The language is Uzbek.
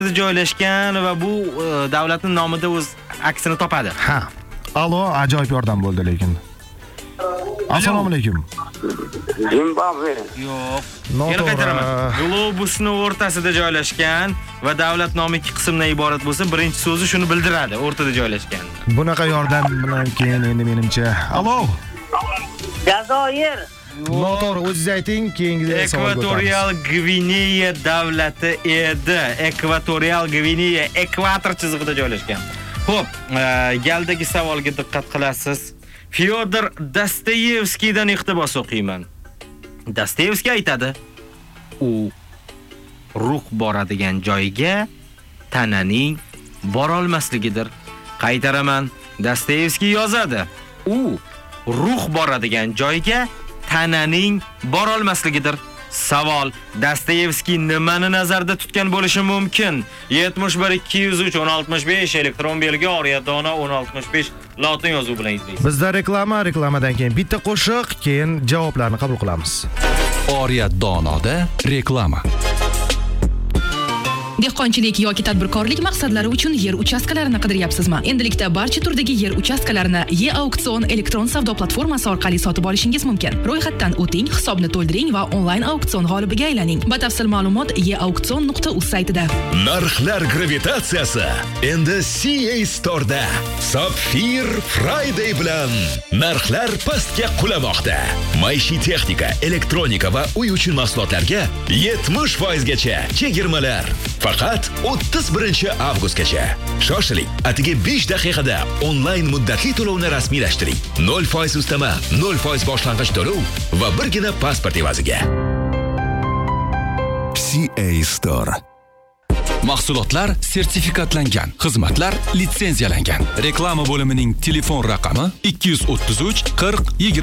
joylashgan va bu davlatning nomida o'z aksini topadi. Ha. Alo, ajoyib yordam bo'ldi lekin. Assalomu alaykum. Zimbabwe. Yo'q. Yana Noto'g'ri. qaytaraman. Globusning o'rtasida joylashgan va davlat nomi ikki qismdan iborat bo'lsa, birinchi so'zi shuni bildiradi, o'rtada joylashgan. Bunaqa yordam bilan keyin endi menimcha. Alo. Jazoir. Noto'g'ri, o'zingiz ayting, keyingi savol Ekvatorial Gvineya davlati edi. Ekvatorial Gvineya ekvator chizig'ida joylashgan. Xo'p, galdagi savolga diqqat qilasiz. Fyodor Dostoyevskiydan iqtibos o'qiyman. Dostoyevskiy aytadi: u ruh boradigan joyga tananing borolmasligidir. Qaytaraman. Dostoyevskiy yozadi: u ruh boradigan joyga tananing borolmasligidir. Savol: Dostoyevskiy nimani nazarda tutgan bo'lishi mumkin? 71 203 1065 elektron belgi, oriyat dona 1065 lotin yozuvi bilan izlaysiz. Bizda reklamadan keyin bitta qo'shiq, keyin javoblarni qabul qilamiz. Oriyat donoda reklama. Dehqonchilik yoki tadbirkorlik maqsadlari uchun yer uchastkalarini qidiryapsizmi? Endilikda barcha turdagi yer uchastkalarini E-auksion elektron savdo platformasi orqali sotib olishingiz mumkin. Ro'yxatdan o'ting, hisobni to'ldiring va onlayn auksion g'olibiga aylaning. Batafsil ma'lumot eauksion.uz saytida. Narxlar gravitatsiyasi endi CA Store'da. Sapphire Friday bilan narxlar pastga qulamoqda. Maishiy texnika, elektronika va uy uchun mahsulotlarga 70% gacha chegirmalar. Faqat 31-avgustgacha. Shoshiling, atigi 5 daqiqada onlayn muddatli to'lovni rasmiylashtiring. 0% ustama, 0% boshlang'ich to'lov va birgina pasport evaziga. CA Store. Mahsulotlar sertifikatlangan, xizmatlar litsenziyalangan. Reklama bo'limining telefon raqami 233 40 20